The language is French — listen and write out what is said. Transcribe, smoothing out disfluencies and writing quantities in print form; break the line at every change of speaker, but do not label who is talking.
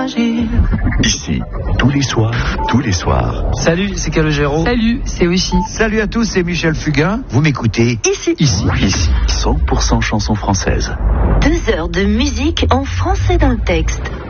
Ici, tous les soirs.
Salut, c'est Calogero.
Salut, c'est Oishi.
Salut à tous, c'est Michel Fugain. Vous m'écoutez
Ici, 100% chansons françaises.
2 heures de musique en français dans le texte.